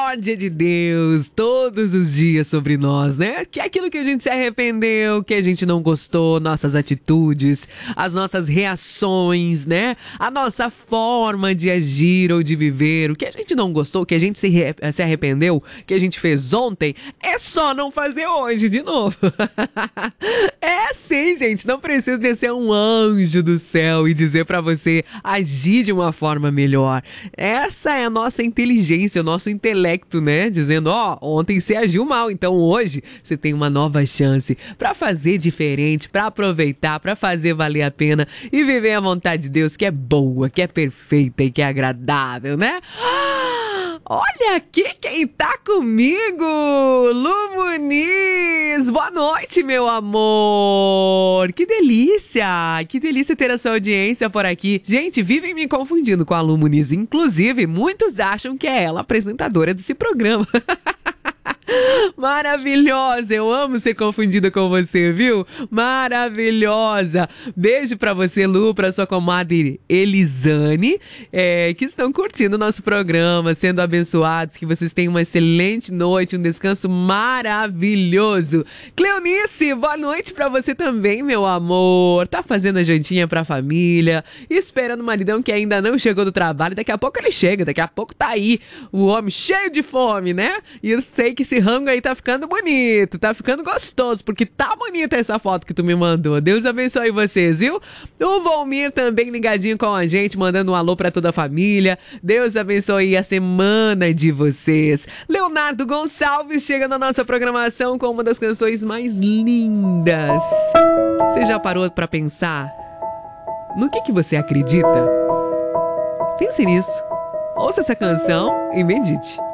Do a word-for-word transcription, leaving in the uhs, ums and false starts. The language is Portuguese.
misericórdia de Deus todos os dias sobre nós, né? Que é aquilo que a gente se arrependeu, que a gente não gostou, nossas atitudes, as nossas reações, né? A nossa forma de agir ou de viver, o que a gente não gostou, o que a gente se, re- se arrependeu, que a gente fez ontem, é só não fazer hoje de novo. É sim, gente, não precisa descer um anjo do céu e dizer pra você agir de uma forma melhor. Essa é a nossa inteligência, o nosso intelecto, né? Dizendo, ó, oh, ontem você agiu mal, então hoje você tem uma nova chance pra fazer diferente, pra aproveitar, pra fazer valer a pena e viver a vontade de Deus, que é boa, que é perfeita e que é agradável, né? Olha aqui quem tá comigo! Lu Muniz! Boa noite, meu amor! Que delícia! Que delícia ter a sua audiência por aqui. Gente, vivem me confundindo com a Lu Muniz. Inclusive, muitos acham que é ela a apresentadora desse programa. Maravilhosa, eu amo ser confundida com você, viu? Maravilhosa. Beijo pra você, Lu, pra sua comadre Elisane, é, que estão curtindo o nosso programa, sendo abençoados, que vocês tenham uma excelente noite, um descanso maravilhoso. Cleonice, boa noite pra você também, meu amor. Tá fazendo a jantinha pra família, esperando o maridão que ainda não chegou do trabalho. Daqui a pouco ele chega, daqui a pouco tá aí o homem cheio de fome, né? E eu sei que esse rango aí tá ficando bonito, tá ficando gostoso, porque tá bonita essa foto que tu me mandou. Deus abençoe vocês, viu? O Volmir também ligadinho com a gente, mandando um alô pra toda a família. Deus abençoe a semana de vocês. Leonardo Gonçalves chega na nossa programação com uma das canções mais lindas. Você já parou pra pensar no que que você acredita? Pense nisso. Ouça essa canção e medite.